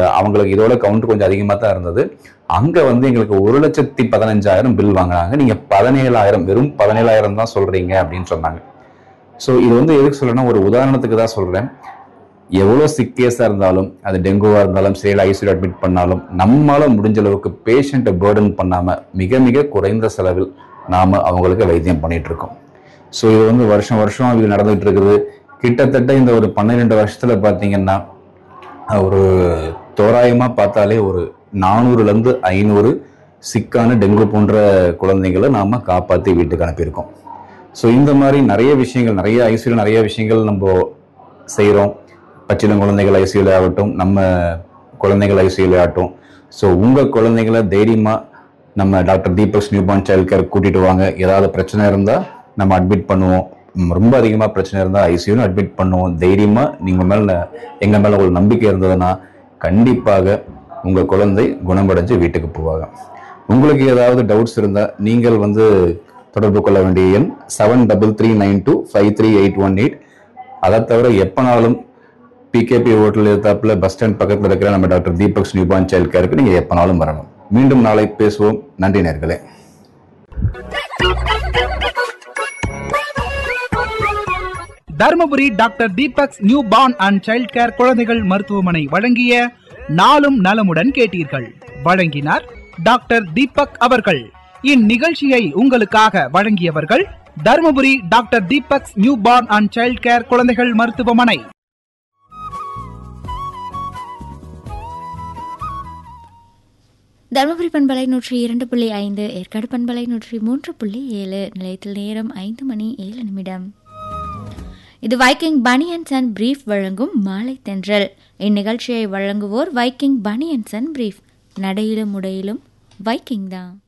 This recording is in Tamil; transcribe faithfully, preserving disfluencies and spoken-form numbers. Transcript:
அவங்களுக்கு இதோட கவுண்ட் கொஞ்சம் அதிகமாக தான் இருந்தது. அங்கே வந்து எங்களுக்கு ஒரு லட்சத்தி பதினஞ்சாயிரம் பில் வாங்கினாங்க. நீங்கள் பதினேழாயிரம் வெறும் பதினேழாயிரம் தான் சொல்கிறீங்க அப்படின்னு சொன்னாங்க. ஸோ இது வந்து எதுக்கு சொல்கிறேன்னா, ஒரு உதாரணத்துக்கு தான் சொல்கிறேன். எவ்வளோ சிக் கேஸாக இருந்தாலும், அது டெங்குவாக இருந்தாலும் சரி, ஐசியூ அட்மிட் பண்ணாலும், நம்மளால முடிஞ்ச அளவுக்கு பேஷண்ட்டை பேர்டன் பண்ணாமல் மிக மிக குறைந்த செலவில் நாம் அவங்களுக்கு வைத்தியம் பண்ணிட்டு இருக்கோம். ஸோ இது வந்து வருஷம் வருஷம் இது நடந்துகிட்டு இருக்குது. கிட்டத்தட்ட இந்த ஒரு பன்னிரெண்டு வருஷத்துல பார்த்தீங்கன்னா, ஒரு தோராயமாக பார்த்தாலே ஒரு நானூறுலேருந்து ஐநூறு சிக்கான டெங்கு போன்ற குழந்தைங்களை நாம் காப்பாற்றி வீட்டுக்கு அனுப்பியிருக்கோம். ஸோ இந்த மாதிரி நிறைய விஷயங்கள், நிறைய ஐசியூல நிறைய விஷயங்கள் நம்ம செய்கிறோம். பச்சிளம் குழந்தைகள் ஐசியூல ஆகட்டும், நம்ம குழந்தைகள் ஐசியூல ஆகட்டும். ஸோ உங்கள் குழந்தைகளை தைரியமாக நம்ம doctor Deepak's new born child care கூட்டிகிட்டு வாங்க. ஏதாவது பிரச்சனை இருந்தால் நம்ம அட்மிட் பண்ணுவோம். ரொம்ப அதிகமாக பிரச்சனை இருந்தால் ஐசியூன்னு அட்மிட் பண்ணுவோம். தைரியமாக நீங்கள் மேலே எங்கள் மேலே ஒரு நம்பிக்கை இருந்ததுன்னா கண்டிப்பாக உங்கள் குழந்தை குணமடைஞ்சு வீட்டுக்கு போவாங்க. உங்களுக்கு ஏதாவது டவுட்ஸ் இருந்தால் நீங்கள் வந்து தொடர்பு கொள்ள வேண்டிய எண் seven double three nine two five three eight one eight. அதை தவிர எப்போனாலும் பிகேபி ஹோட்டல் எதிர்த்தாப்புல பஸ் ஸ்டாண்ட் பக்கத்தில் இருக்கிற நம்ம doctor Deepak's new born child கேருக்கு நீங்கள் எப்போனாலும் வரணும். மீண்டும் நாளை பேசுவோம். நன்றி நேயர்களே. Dharmapuri doctor Deepak's new born and child care குழந்தைகள் மருத்துவமனை வழங்கிய நாளும் நலமுடன் கேட்டீர்கள். வழங்கினார் டாக்டர் தீபக் அவர்கள். இந்நிகழ்ச்சியை உங்களுக்காக வழங்கியவர்கள் Dharmapuri doctor Deepak's new born and child care குழந்தைகள் மருத்துவமனை. தர்மபுரி பண்பலை நூற்றி இரண்டு புள்ளி ஐந்து, ஏற்காடு பண்பலை நூற்றி மூன்று புள்ளி ஏழு. நிலையத்தில் நேரம் ஐந்து மணி ஏழு நிமிடம். இது வைக்கிங் பனியன்ஸ் அண்ட் பிரீஃப் வழங்கும் மாலை தென்றல். இந்நிகழ்ச்சியை வழங்குவோர் வைக்கிங் பனியன்ஸ் அண்ட் பிரீஃப். நடையிலும் உடையிலும் வைக்கிங் தான்.